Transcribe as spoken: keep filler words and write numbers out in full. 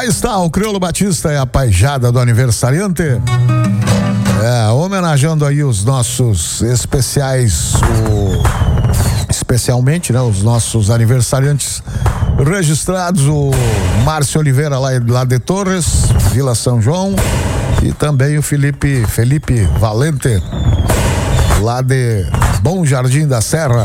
Aí está o Crioulo Batista e a paijada do aniversariante. É, homenageando aí os nossos especiais, o, especialmente, né, os nossos aniversariantes registrados, o Márcio Oliveira lá, lá de Torres, Vila São João, e também o Felipe, Felipe Valente, lá de Bom Jardim da Serra.